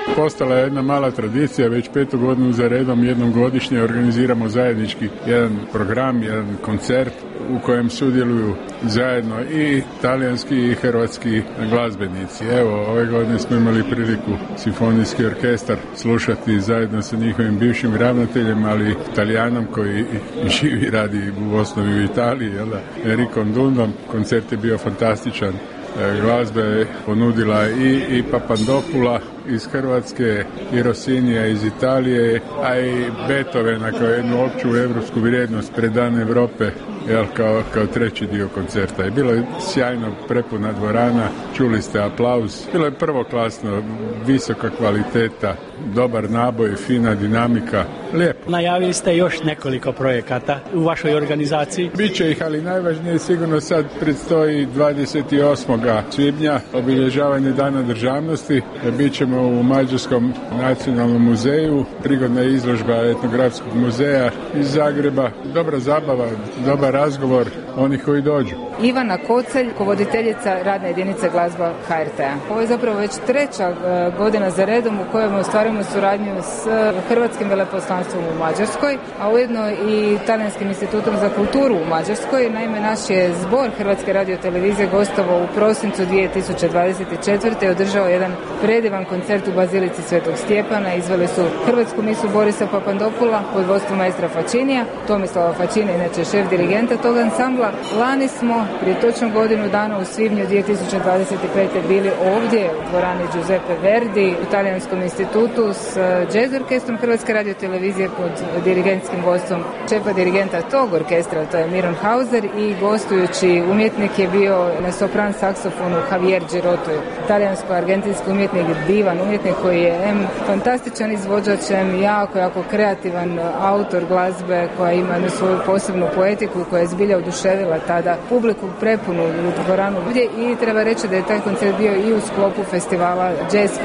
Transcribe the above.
Postala je jedna mala tradicija, već 5. godinu za redom jednom godišnje organiziramo zajednički jedan program, jedan koncert u kojem sudjeluju zajedno i talijanski i hrvatski glazbenici. Evo, ove godine smo imali priliku simfonijski orkestar slušati zajedno sa njihovim bivšim ravnateljem, ali Talijanom koji živi i radi u osnovi u Italiji, Enricom Dundom. Koncert je bio fantastičan. Glazba je ponudila i Papandopula iz Hrvatske, i Rossinija iz Italije, a i Beethovena kao jednu opću evropsku vrijednost pred Dan Europe, kao treći dio koncerta. Je bilo sjajno, prepuna dvorana, čuli ste aplauz. Bilo je prvoklasno, visoka kvaliteta, dobar naboj, fina dinamika, lijepo. Najavili ste još nekoliko projekata u vašoj organizaciji. Biće ih, ali najvažnije sigurno sad predstoji 28. svibnja obilježavanje Dana državnosti. Bićemo u Mađarskom nacionalnom muzeju, prigodna izložba Etnografskog muzeja iz Zagreba. Dobra zabava, dobar razgovor onih koji dođu. Ivana Kocelj, voditeljica radne jedinice glazba HRT-a. Ovo je zapravo već 3. godina za redom u kojem ostvarujemo suradnju s Hrvatskim veleposlanstvom u Mađarskoj, a ujedno i Talijanskim institutom za kulturu u Mađarskoj. Naime, naš je zbor Hrvatske radiotelevizije gostovao u prosincu 2024. i održao jedan predivan koncert u Bazilici Svetog Stjepana. Izveli su hrvatsku misu Borisa Papandopula pod vodstvom maestra Facinija, Tomislava Facina, inače šef dirigenta tog ansambla. Lani smo prije točno godinu dana u svibnju 2025. bili ovdje u dvorani Giuseppe Verdi u Talijanskom institutu s jazz orkestrom Hrvatske radiotelevizije pod dirigentskim vodstvom šefa dirigenta tog orkestra, to je Miron Hauser, i gostujući umjetnik je bio na sopran saksofonu Javier Girotto, talijansko-argentinski umjetnik, divan umjetnik koji je fantastičan izvođač, jako kreativan autor glazbe koja ima jednu svoju posebnu poetiku koja je zbilja oduševila tada publiku prepunu u dvoranu ovdje. I treba reći da je taj koncert bio i u sklopu festivala Jazz